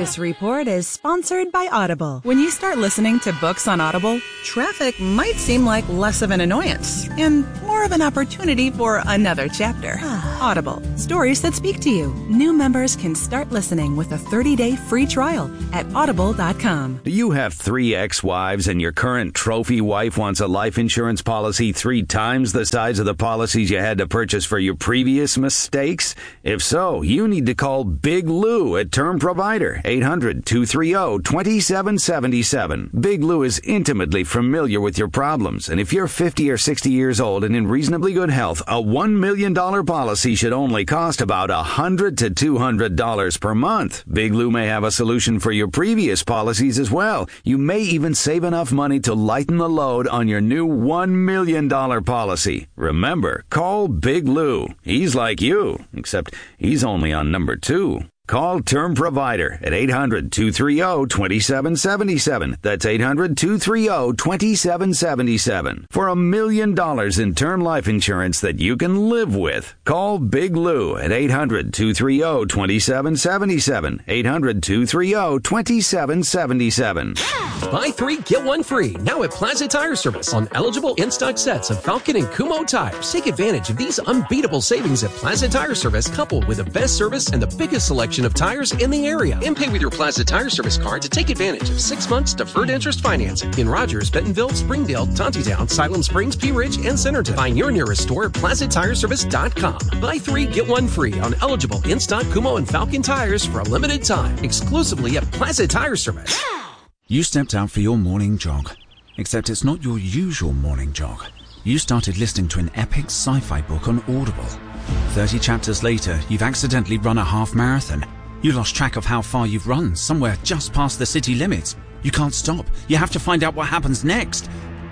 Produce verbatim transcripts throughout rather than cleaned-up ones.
This report is sponsored by Audible. When you start listening to books on Audible, traffic might seem like less of an annoyance and more of an opportunity for another chapter. Audible, stories that speak to you. New members can start listening with a thirty-day free trial at audible dot com. Do you have three ex-wives and your current trophy wife wants a life insurance policy three times the size of the policies you had to purchase for your previous mistakes? If so, you need to call Big Lou at Term Provider, eight hundred, two three zero, two seven seven seven. Big Lou is intimately familiar with your problems, and if you're fifty or sixty years old and in reasonably good health, a one million dollars policy should only cost about one hundred to two hundred dollars per month. Big Lou may have a solution for your previous policies as well. You may even save enough money to lighten the load on your new one million dollars policy. Remember, call Big Lou. He's like you, except he's only on number two. Call Term Provider at eight hundred, two three zero, two seven seven seven. That's eight hundred, two three zero, two seven seven seven. For a million dollars in term life insurance that you can live with. Call Big Lou at eight hundred, two three zero, two seven seven seven. eight hundred, two three zero, two seven seven seven. Buy three, get one free. Now at Plaza Tire Service on eligible in-stock sets of Falcon and Kumho tires. Take advantage of these unbeatable savings at Plaza Tire Service, coupled with the best service and the biggest selection of tires in the area. And pay with your Plaza Tire Service card to take advantage of six months deferred interest financing in Rogers, Bentonville, Springdale, Tontitown, Siloam Springs, Pea Ridge, and Centerton. Find your nearest store at plaza tire service dot com. Buy three, get one free on eligible in-stock Kumho and Falcon tires for a limited time, exclusively at Plaza Tire Service. You stepped out for your morning jog, except it's not your usual morning jog. You started listening to an epic sci-fi book on Audible. thirty chapters later, you've accidentally run a half marathon. You lost track of how far you've run, somewhere just past the city limits. You can't stop. You have to find out what happens next.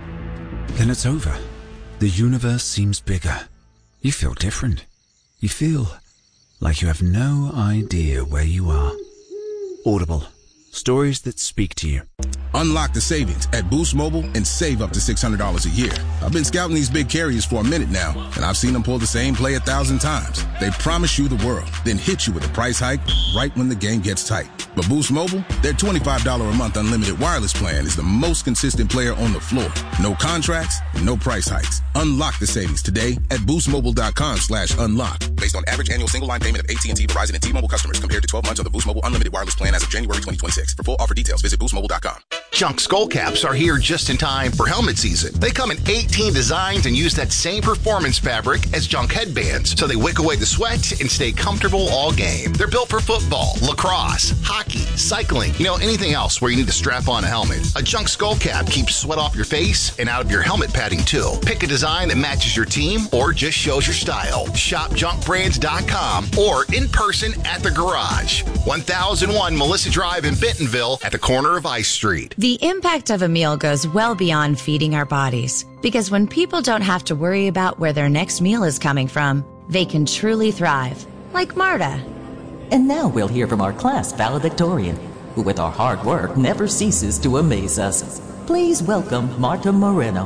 Then it's over. The universe seems bigger. You feel different. You feel like you have no idea where you are. Audible. Stories that speak to you. Unlock the savings at Boost Mobile and save up to six hundred dollars a year. I've been scouting these big carriers for a minute now, and I've seen them pull the same play a thousand times. They promise you the world, then hit you with a price hike right when the game gets tight. But Boost Mobile, their twenty-five dollars a month unlimited wireless plan is the most consistent player on the floor. No contracts, no price hikes. Unlock the savings today at boostmobile.com slash unlock. Based on average annual single line payment of A T and T, Verizon, and T-Mobile customers compared to twelve months of the Boost Mobile unlimited wireless plan as of January twenty twenty-six. For full offer details, visit boost mobile dot com. Junk skull caps are here just in time for helmet season. They come in eighteen designs and use that same performance fabric as junk headbands, so they wick away the sweat and stay comfortable all game. They're built for football, lacrosse, hockey, cycling, you know, anything else where you need to strap on a helmet. A junk skull cap keeps sweat off your face and out of your helmet padding too. Pick a design that matches your team or just shows your style. Shop junk brands dot com or in person at the garage. one thousand one Melissa Drive in Bentonville at the corner of Ice Street. The impact of a meal goes well beyond feeding our bodies, because when people don't have to worry about where their next meal is coming from, they can truly thrive, like Marta. And now we'll hear from our class valedictorian, who with our hard work never ceases to amaze us. Please welcome Marta Moreno.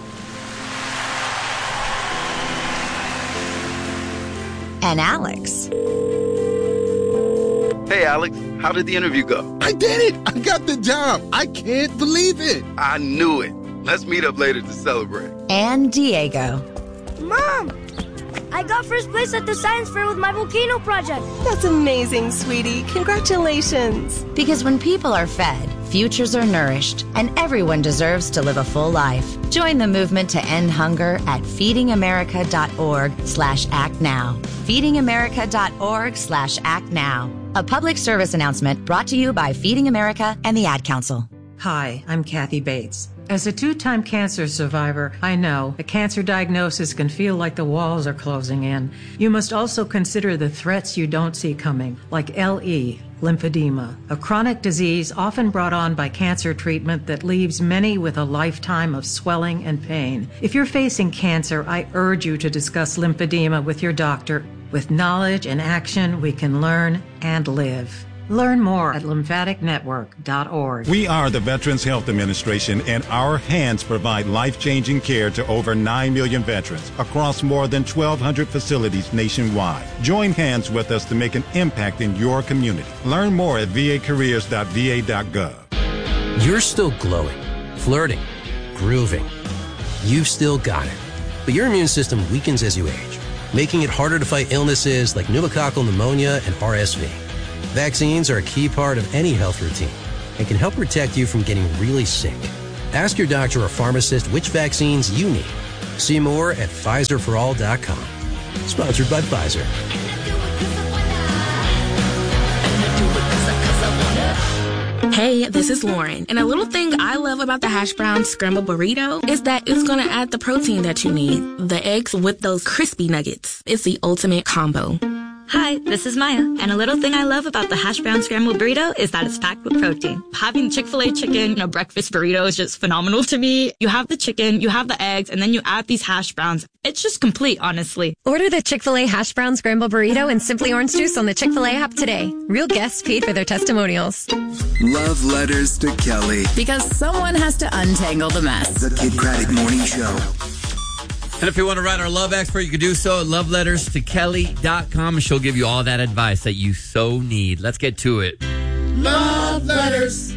And Alex. Hey, Alex, how did the interview go? I did it! I got the job! I can't believe it! I knew it. Let's meet up later to celebrate. And Diego. Mom! I got first place at the science fair with my volcano project. That's amazing, sweetie. Congratulations. Because when people are fed, futures are nourished, and everyone deserves to live a full life. Join the movement to end hunger at feedingamerica.org slash act now. feedingamerica.org slash act now. A public service announcement brought to you by Feeding America and the Ad Council. Hi, I'm Kathy Bates. As a two-time cancer survivor, I know a cancer diagnosis can feel like the walls are closing in. You must also consider the threats you don't see coming, like L E, lymphedema, a chronic disease often brought on by cancer treatment that leaves many with a lifetime of swelling and pain. If you're facing cancer, I urge you to discuss lymphedema with your doctor. With knowledge and action, we can learn and live. Learn more at lymphatic network dot org. We are the Veterans Health Administration, and our hands provide life-changing care to over nine million veterans across more than twelve hundred facilities nationwide. Join hands with us to make an impact in your community. Learn more at v a careers dot v a dot gov. You're still glowing, flirting, grooving. You've still got it. But your immune system weakens as you age, making it harder to fight illnesses like pneumococcal pneumonia and R S V. Vaccines are a key part of any health routine and can help protect you from getting really sick. Ask your doctor or pharmacist which vaccines you need. See more at Pfizer for all dot com. Sponsored by Pfizer. Hey, this is Lauren, and a little thing I love about the hash brown scrambled burrito is that it's going to add the protein that you need. The eggs with those crispy nuggets. It's the ultimate combo. Hi, this is Maya, and a little thing I love about the hash brown scrambled burrito is that it's packed with protein. Having Chick-fil-A chicken in a breakfast burrito is just phenomenal to me. You have the chicken, you have the eggs, and then you add these hash browns. It's just complete, honestly. Order the Chick-fil-A hash brown scrambled burrito and Simply Orange Juice on the Chick-fil-A app today. Real guests paid for their testimonials. Love letters to Kelly. Because someone has to untangle the mess. The Kid Craddock Morning Show. And if you want to write our love expert, you can do so at love letters to kelly dot com, and she'll give you all that advice that you so need. Let's get to it. Love letters.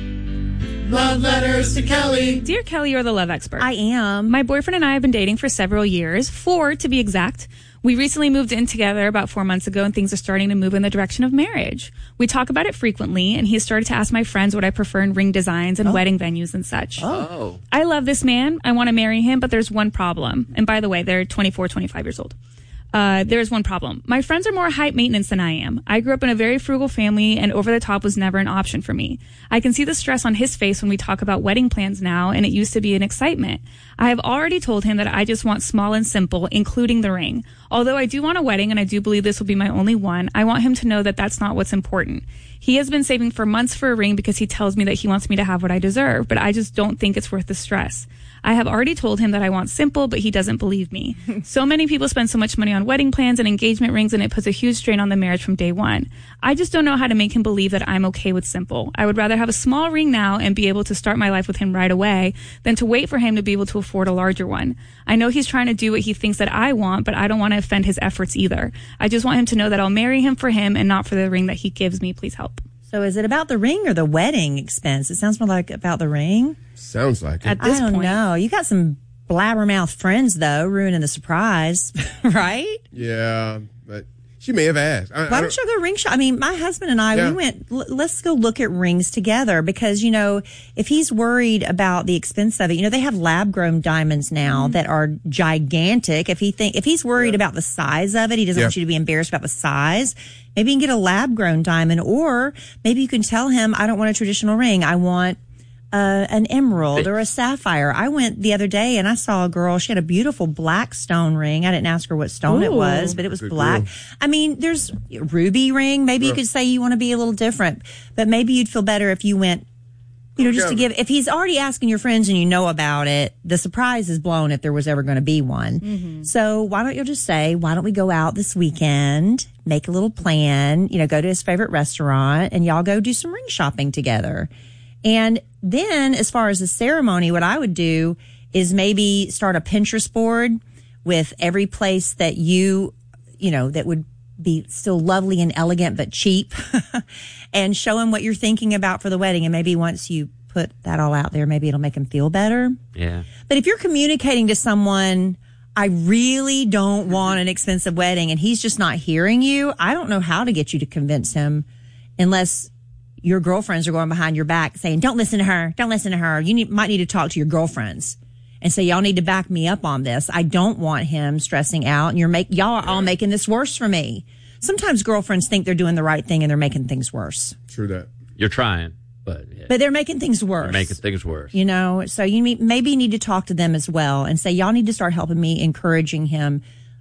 Love letters to Kelly. Dear Kelly, you're the love expert. I am. My boyfriend and I have been dating for several years, four to be exact. We recently moved in together about four months ago, and things are starting to move in the direction of marriage. We talk about it frequently, and he has started to ask my friends what I prefer in ring designs and oh. wedding venues and such. Oh. I love this man. I want to marry him, but there's one problem. And by the way, they're twenty-four, twenty-five years old. Uh, there's one problem. My friends are more high maintenance than I am. I grew up in a very frugal family, and over the top was never an option for me. I can see the stress on his face when we talk about wedding plans now, and it used to be an excitement. I have already told him that I just want small and simple, including the ring. Although I do want a wedding, and I do believe this will be my only one, I want him to know that that's not what's important. He has been saving for months for a ring because he tells me that he wants me to have what I deserve, but I just don't think it's worth the stress. I have already told him that I want simple, but he doesn't believe me. So many people spend so much money on wedding plans and engagement rings, and it puts a huge strain on the marriage from day one. I just don't know how to make him believe that I'm okay with simple. I would rather have a small ring now and be able to start my life with him right away than to wait for him to be able to afford a larger one. I know he's trying to do what he thinks that I want, but I don't want to offend his efforts either. I just want him to know that I'll marry him for him and not for the ring that he gives me. Please help. So is it about the ring or the wedding expense? It sounds more like about the ring. Sounds like it. At this I don't point. know. You got some blabbermouth friends, though, ruining the surprise, right? Yeah, but she may have asked. I, Why I don't you go ring shop? I mean, my husband and I, Yeah. we went, l- let's go look at rings together because, you know, if he's worried about the expense of it, you know, they have lab grown diamonds now Mm-hmm. that are gigantic. If he think, if he's worried about the size of it, he doesn't Yeah. want you to be embarrassed about the size. Maybe you can get a lab grown diamond, or maybe you can tell him, I don't want a traditional ring. I want Uh, an emerald or a sapphire. I went the other day and I saw a girl. She had a beautiful black stone ring. I didn't ask her what stone it Ooh. was, but it was Good black. girl. I mean, there's ruby ring. Maybe you Yeah. could say you want to be a little different, but maybe you'd feel better if you went, you know, just to Yeah. give, if he's already asking your friends and you know about it, the surprise is blown if there was ever going to be one. Mm-hmm. So why don't you just say, why don't we go out this weekend, make a little plan, you know, go to his favorite restaurant and y'all go do some ring shopping together. And then as far as the ceremony, what I would do is maybe start a Pinterest board with every place that you, you know, that would be still lovely and elegant, but cheap and show him what you're thinking about for the wedding. And maybe once you put that all out there, maybe it'll make him feel better. Yeah. But if you're communicating to someone, I really don't want an expensive wedding, and he's just not hearing you, I don't know how to get you to convince him unless your girlfriends are going behind your back saying, don't listen to her. Don't listen to her. You need, might need to talk to your girlfriends and say, y'all need to back me up on this. I don't want him stressing out, and you're make, y'all are all making this worse for me. Sometimes girlfriends think they're doing the right thing and they're making things worse. True that. You're trying, but yeah. But they're making things worse. You're making things worse. You know, so you need, maybe you need to talk to them as well and say, y'all need to start helping me, encouraging him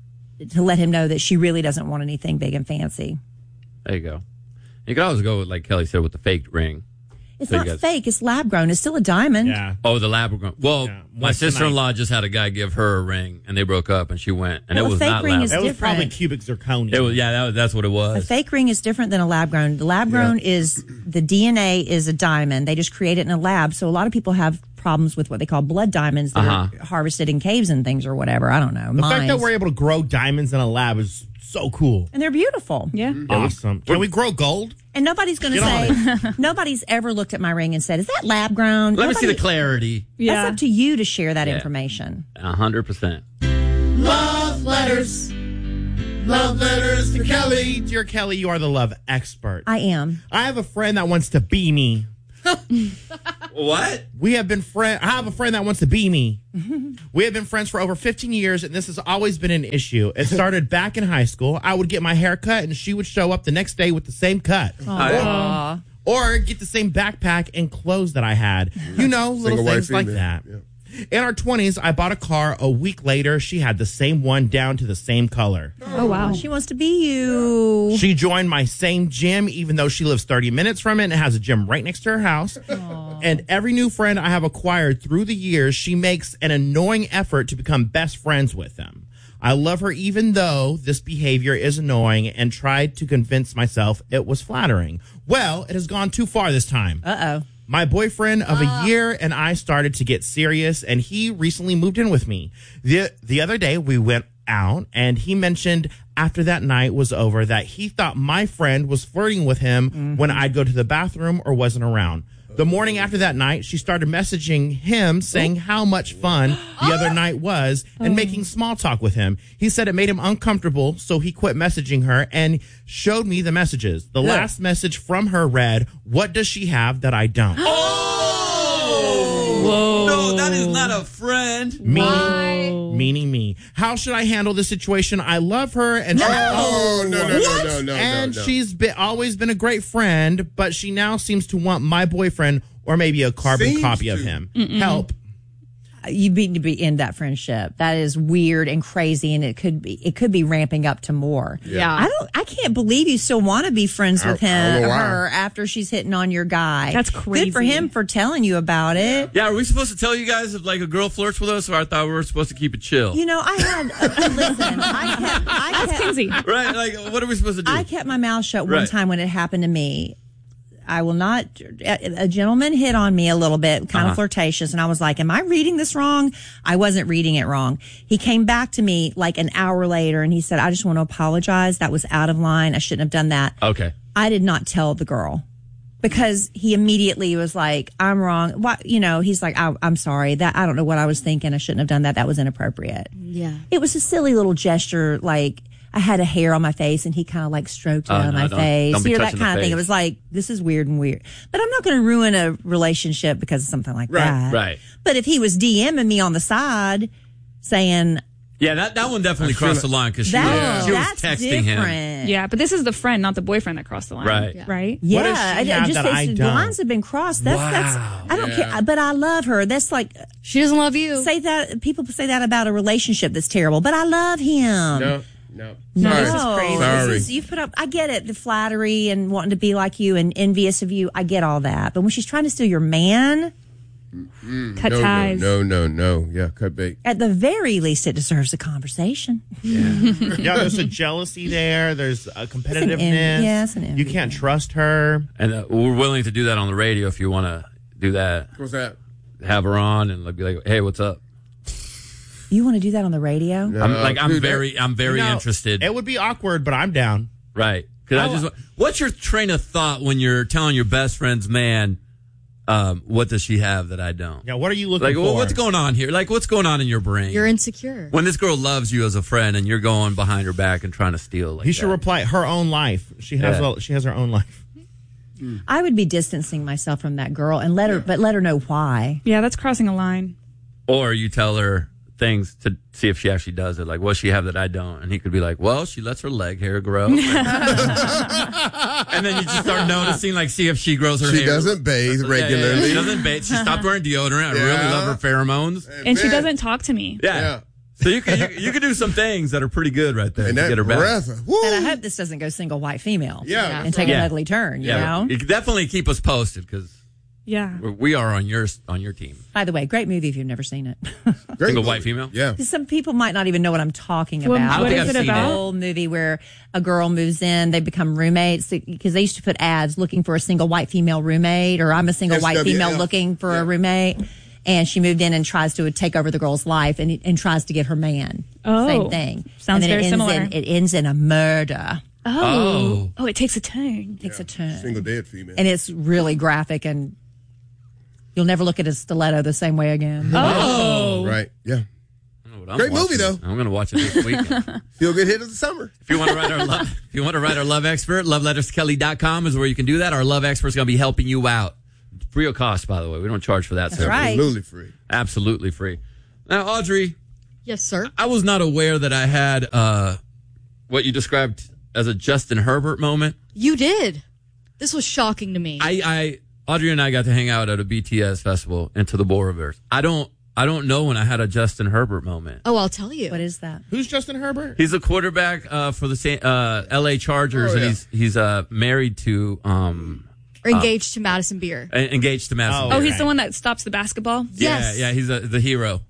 to let him know that she really doesn't want anything big and fancy. There you go. You could always go, like Kelly said, with the fake ring. It's So you not guys- fake. It's lab grown. It's still a diamond. Yeah. Oh, the lab grown. Well, my Once tonight. sister-in-law just had a guy give her a ring, and they broke up, and she went, and Well, it a was fake not ring lab. is It was different. probably cubic zirconia. It was, yeah, that was, that's what it A was. fake ring is different than a lab grown. The lab grown is the D N A is a diamond. They just create it in a lab. So a lot of people have problems with what they call blood diamonds that Uh-huh. are harvested in caves and things or whatever. I don't know. The fact that Mines. we're able to grow diamonds in a lab is so cool. And they're beautiful. Yeah. Awesome. Can we grow gold? And nobody's going to Get say, nobody's ever looked at my ring and said, is that lab grown? Let me see Nobody- the clarity. That's up to you to share that Yeah. information. A hundred percent. Love letters. Love letters to Kelly. Dear Kelly, you are the love expert. I am. I have a friend that wants to be me. What? We have been friend. I have a friend that wants to be me. We have been friends for over fifteen years, and this has always been an issue. It started back in high school. I would get my hair cut, and she would show up the next day with the same cut. Aw. Or get the same backpack and clothes that I had. You know, little Single white things like female. that. Yeah. In our twenties, I bought a car. A week later, she had the same one down to the same color. Oh, wow. She wants to be you. She joined my same gym, even though she lives thirty minutes from it and has a gym right next to her house. And every new friend I have acquired through the years, she makes an annoying effort to become best friends with them. I love her even though this behavior is annoying and tried to convince myself it was flattering. Well, it has gone too far this time. Uh-oh. My boyfriend of a year and I started to get serious, and he recently moved in with me. The the other day we went out, and he mentioned after that night was over that he thought my friend was flirting with him when I'd go to the bathroom or wasn't around. The morning after that night, she started messaging him saying how much fun the other night was and making small talk with him. He said it made him uncomfortable, so he quit messaging her and showed me the messages. The Yeah. last message from her read, "What does she have that I don't?" Oh! Whoa. No, that is not a friend. Meaning, meaning me. How should I handle this situation? I love her, and No. she, Oh, no, no, no, What? no, no, and no, no. she's been, always been a great friend, but she now seems to want my boyfriend or maybe a carbon Seems copy to. of him. Mm-mm. Help. You need to be in that friendship. That is weird and crazy, and it could be it could be ramping up to more. Yeah. I don't. I can't believe you still want to be friends I- with I don't him know or why. her after she's hitting on your guy. That's Good for crazy. him for telling you about it. Yeah, are we supposed to tell you guys if like a girl flirts with us, or I thought we were supposed to keep it chill? You know, I had uh, listen. I kept. I That's kept, Kinsey. Right? Like, what are we supposed to do? I kept my mouth shut one Right. time when it happened to me. I will not. A, a gentleman hit on me a little bit, kind Uh-huh. of flirtatious, and I was like, "Am I reading this wrong?" I wasn't reading it wrong. He came back to me like an hour later, and he said, "I just want to apologize. That was out of line. I shouldn't have done that." Okay. I did not tell the girl because he immediately was like, "I'm wrong." What you know? He's like, I, "I'm sorry. That I don't know what I was thinking. I shouldn't have done that. That was inappropriate." Yeah. It was a silly little gesture, like. I had a hair on my face and he kind of like stroked it Oh, on no, my don't- face. don't be you know, that touching the kind of thing. It face. was like, this is weird and weird. But I'm not going to ruin a relationship because of something like Right, that. right. But if he was DMing me on the side saying, Yeah, that, that one definitely crossed the line because she, That- was, she was that's texting him. different. Yeah, but this is the friend, not the boyfriend that crossed the line. Right. Yeah. Right? Yeah, What does she I- I have just that I it's- the don't? lines have been crossed. That's that's Wow. I don't Yeah. care, but I love her. That's like She doesn't love you. say that people say that about a relationship that's terrible, but I love him. No, no. No, Sorry. this is crazy. Sorry. This is, you put up. I get it, the flattery and wanting to be like you and envious of you. I get all that, but when she's trying to steal your man, Mm, Cut no, ties. No, no, no, no. Yeah, cut bait. at the very least, it deserves a conversation. Yeah, there's a jealousy there. There's a competitiveness. en- yeah, it's an envy you can't trust her. And uh, we're willing to do that on the radio if you want to do that. What's that? Have her on and like, be like, hey, what's up? You want to do that on the radio? No, I'm like, I'm dude, that- very, I'm very You know, interested. It would be awkward, but I'm down. Right. Because I Oh. just, what's your train of thought when you're telling your best friend's man, um, what does she have that I don't? Yeah, what are you looking Like, for? well, what's going on here? Like, what's going on in your brain? You're insecure. when this girl loves you as a friend and you're going behind her back and trying to steal. Like He should that. reply her own life. She has Yeah. a, she has her own life. I would be distancing myself from that girl and let her, but let her know why. Yeah, that's crossing a line. Or you tell her things to see if she actually does it. Like, what's she have that I don't? And he could be like, well, she lets her leg hair grow. And then you just start noticing, like, see if she grows her She hair. doesn't bathe Yeah, yeah, yeah. regularly. She doesn't bathe. She stopped wearing deodorant. I really Yeah. love her pheromones. And she man. doesn't talk to me. Yeah. Yeah. So you can, you, you can do some things that are pretty good right there And to that get her back. breath. Woo. And I hope this doesn't go single white female. Yeah, And take Yeah. an ugly turn, you Yeah, know? you can definitely keep us posted because Yeah. We are on your on your team. By the way, great movie if you've never seen it. Single white female? Yeah. Some people might not even know what I'm talking Well, about. what is It's it an about? old movie where a girl moves in, they become roommates because they used to put ads looking for a single white female roommate, or I'm a single white S W L. female looking for a roommate. And she moved in and tries to take over the girl's life and, and tries to get her man. Oh. Same thing. Sounds and then very it ends similar. In, it ends in a murder. Oh. Oh. Oh, it takes a turn. Takes a turn. Single dead female. And it's really graphic, and you'll never look at a stiletto the same way again. Oh. Right. Yeah. I don't know what I'm Great watching. movie, though. I'm going to watch it this weekend. Feel good hit of the summer. If you want to write our love, if you want to write our love expert, love letters to kelly dot com is where you can do that. Our love expert is going to be helping you out. Free of cost, by the way. We don't charge for that That's service. right. Absolutely free. Absolutely free. Now, Audrey, Yes, sir. I was not aware that I had uh, what you described as a Justin Herbert moment. You did. This was shocking to me. I, I Audrey and I got to hang out at a B T S festival into the Boulevard. I don't I don't know when I had a Justin Herbert moment. oh, I'll tell you. What is that? Who's Justin Herbert? He's a quarterback uh, for the Sa- uh, L A Chargers, Oh, and yeah. he's he's uh, married to um, Or engaged to Madison Beer. engaged to Madison. Oh, Beer. Oh, he's the one that stops the basketball? Yes. Yeah, yeah, he's a, the hero.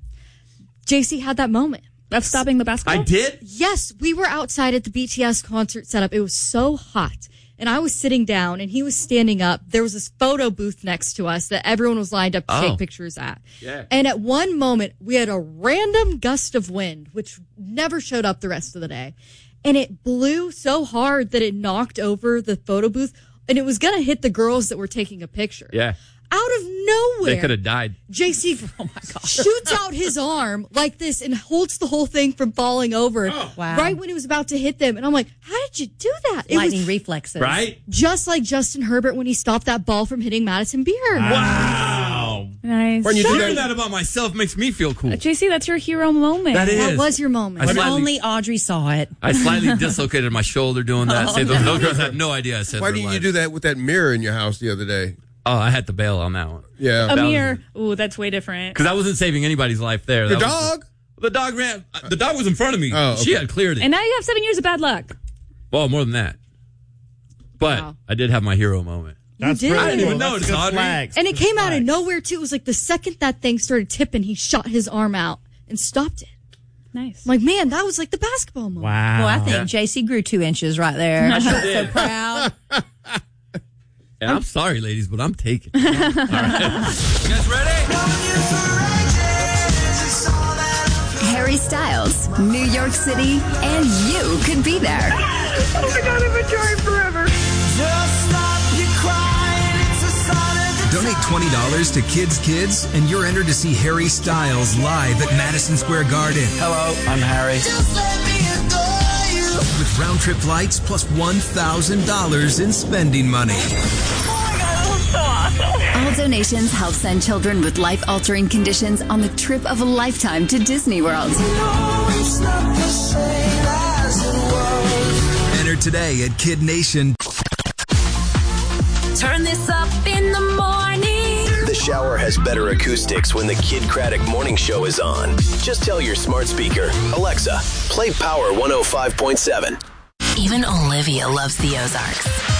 J C had that moment. Of stopping the basketball? I did. Yes, we were outside at the B T S concert setup. It was so hot. And I was sitting down and he was standing up. There was this photo booth next to us that everyone was lined up to Oh. take pictures at. Yeah. And at one moment, we had a random gust of wind, which never showed up the rest of the day. And it blew so hard that it knocked over the photo booth. And it was going to hit the girls that were taking a picture. Yeah. Out of nowhere. They could have died. J C oh my gosh. shoots out his arm like this and holds the whole thing from falling over Wow. right when it was about to hit them. And I'm like, how did you do that? It Lightning was reflexes. Right? just like Justin Herbert when he stopped that ball from hitting Madison Beer. Wow. Nice. When you do Hearing that, that about myself makes me feel cool. J C, that's your hero moment. That is. That was your moment. I If slightly- only Audrey saw it. I slightly dislocated my shoulder doing that. Oh, Say, those, no. those girls had no idea I said why their didn't you life. do that with that mirror in your house the other day? Oh, I had to bail on that one. Yeah. A mirror. Ooh, that's way different. Because I wasn't saving anybody's life there. Your That was dog? the, the dog ran. uh, The dog was in front of me. Oh, She okay. had cleared it. And now you have seven years of bad luck. Well, more than that. But Wow. I did have my hero moment. That's did. pretty I didn't cool. even That's notice, good Audrey. flags. And it Good came out of flags. nowhere, too. It was like the second that thing started tipping, he shot his arm out and stopped it. Nice. I'm like, man, that was like the basketball moment. Wow. Well, I think J C grew two inches right there. I'm so proud. And I'm sorry, ladies, but I'm taking it. All right. You guys ready? Harry Styles, New York City, and you could be there. Oh my God, I've been trying forever. Donate twenty dollars to Kids Kids, and you're entered to see Harry Styles live at Madison Square Garden. Hello, I'm Harry. With round trip flights plus one thousand dollars in spending money. All donations help send children with life-altering conditions on the trip of a lifetime to Disney World. Enter today at Kid Nation. Turn this up in the morning. The shower has better acoustics when the Kid Craddock Morning Show is on. Just tell your smart speaker, Alexa, play Power one oh five point seven. Even Olivia loves the Ozarks.